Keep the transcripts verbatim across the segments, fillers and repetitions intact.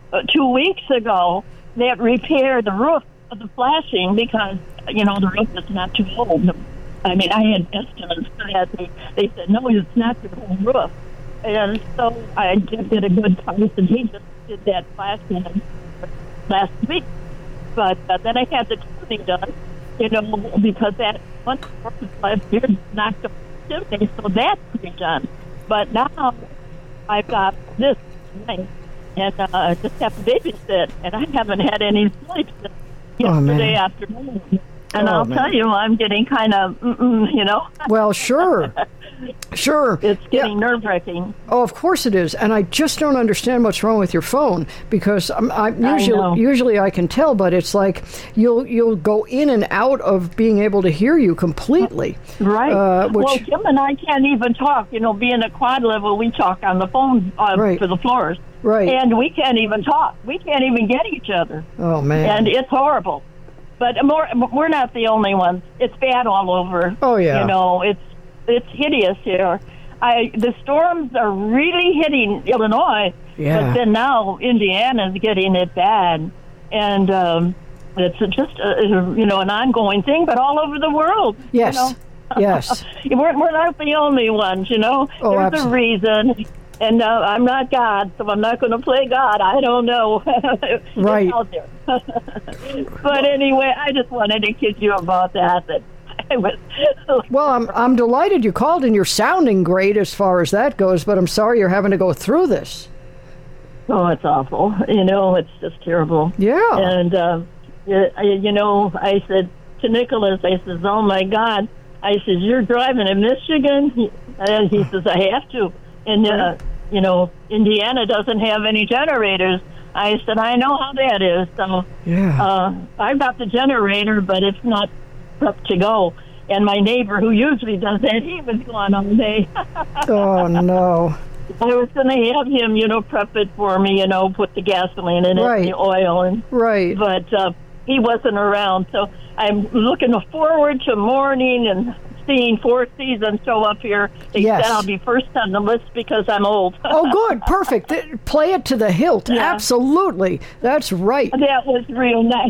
uh, two weeks ago, they had repaired the roof of the flashing because, you know, the roof is not too old. I mean, I had estimates for that. They, they said, no, it's not your whole roof. And so I did get a good price, and he just did that flashing last week. But uh, then I had the chimney done, you know, because that one last year knocked up the chimney, so that's redone. But now I've got this thing, and uh, I just have to babysit, and I haven't had any sleep since yesterday oh, afternoon. And oh, I'll man. tell you, I'm getting kind of, you know. Well, sure. Sure. It's getting yeah. nerve-wracking. Oh, of course it is. And I just don't understand what's wrong with your phone because I'm, I'm usually I usually I can tell, but it's like you'll you'll go in and out of being able to hear you completely. Right. Uh, which, well, Kim and I can't even talk. You know, being at quad level, we talk on the phone uh, right. for the floors. Right. And we can't even talk. We can't even get each other. Oh, man. And it's horrible. But more, we're not the only ones. It's bad all over. Oh, yeah. You know, it's it's hideous here. I the storms are really hitting Illinois, yeah. but then now Indiana's getting it bad, and um, it's just a, you know an ongoing thing, but all over the world. Yes, you know? yes. we're we're not the only ones. You know, oh, there's absolutely. a reason. And uh, I'm not God, so I'm not going to play God. I don't know. Right. It's out there. But anyway, I just wanted to kid you about that. That I was. Well, I'm I'm delighted you called, and you're sounding great as far as that goes. But I'm sorry you're having to go through this. Oh, it's awful. You know, it's just terrible. Yeah. And uh, you know, I said to Nicholas, I says, "Oh my God!" I says, "You're driving in Michigan," and he says, "I have to." And, uh, you know, Indiana doesn't have any generators. I said, I know how that is. So yeah. uh, I've got the generator, but it's not up to go. And my neighbor, who usually does that, he was gone all day. Oh, no. I was going to have him, you know, prep it for me, you know, put the gasoline in it, right. and the oil. And, right. But uh, he wasn't around. So I'm looking forward to morning and seeing Four Seasons show up here. They yes. said I'll be first on the list because I'm old. Oh, good. Perfect. Play it to the hilt. Yeah. Absolutely. That's right. That was real nice.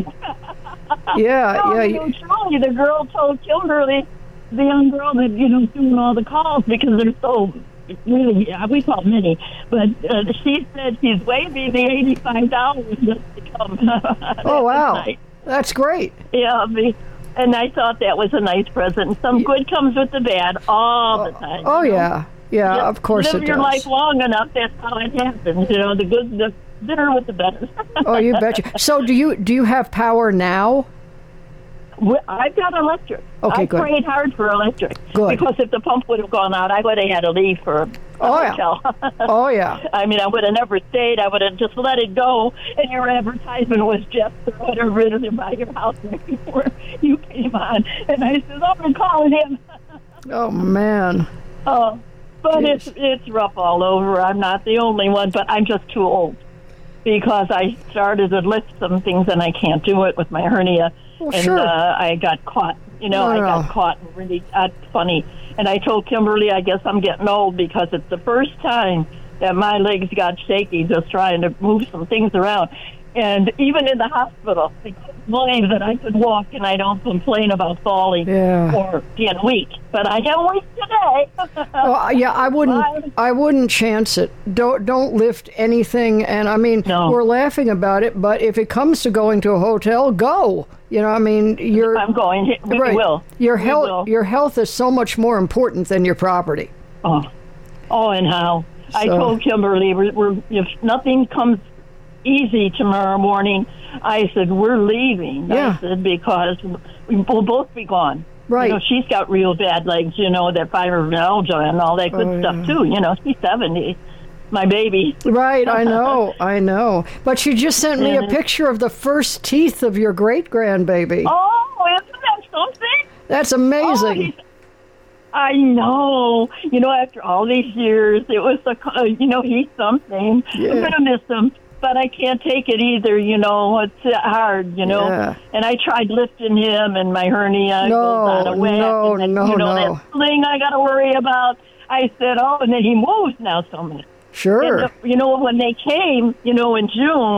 Yeah, oh, yeah. You know, Charlie, the girl told Kimberly, the young girl that, you know, doing all the calls because they're so really, we call Minnie, but uh, she said she's waiving the eighty-five dollars just to come. Oh, wow. Nice. That's great. Yeah, the, and I thought that was a nice present. Some good comes with the bad all the time. Oh, you know? yeah. Yeah, Just of course it live does. your life long enough, that's how it happens. You know, the good, the bitter with the better. Oh, you betcha. So do you do you have power now? Well, I've got electric. Okay, I good. prayed hard for electric. Good. Because if the pump would have gone out, I would have had to leave for a oh, hotel. Yeah. Oh, yeah. I mean, I would have never stayed. I would have just let it go. And your advertisement was just or whatever it is by your house right before you came on. And I said, oh, I'm calling him. Oh, man. Oh, but Jeez. it's it's rough all over. I'm not the only one, but I'm just too old. Because I started to lift some things and I can't do it with my hernia. Well, and sure. uh, I got caught. You know, No, I no. got caught really uh, funny. And I told Kimberly, I guess I'm getting old because it's the first time that my legs got shaky just trying to move some things around. And even in the hospital, they couldn't believe that I could walk, and I don't complain about falling Yeah. or being weak. But I am weak today. Oh, yeah, I wouldn't. I wouldn't chance it. Don't don't lift anything. And I mean, No. we're laughing about it, but if it comes to going to a hotel, go. You know, I mean, you're. I'm going. We right. will. Your We health. will. Your health is so much more important than your property. Oh, oh, and how? I So- told Kimberly, we're, we're, if nothing comes easy tomorrow morning, I said, we're leaving. Yeah. I said, because we will both be gone. Right. You know, she's got real bad legs, you know, that fibromyalgia and all that good Oh, stuff, yeah. too. You know, she's seventy, my baby. Right, I know, I know. But she just sent me a Yeah. picture of the first teeth of your great grandbaby. Oh, isn't that something? That's Oh, amazing. he's- I know. You know, after all these years, it was, a, uh, you know, he's something. Yeah. I'm going to miss him, but I can't take it either, you know. It's uh, hard, you know. Yeah. And I tried lifting him, and my hernia No, goes on a whack. no, and then, no, you know, no. that sling I got to worry about. I said, oh, and then he moves now so much. Sure. And, uh, you know, when they came, you know, in June,